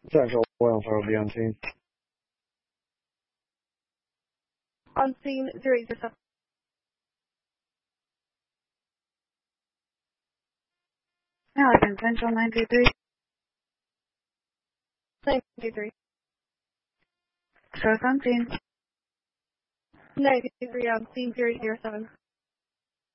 Central 105 will be on scene. On scene 087. Allison Central 923. 923. Source on scene. 923 on scene 007.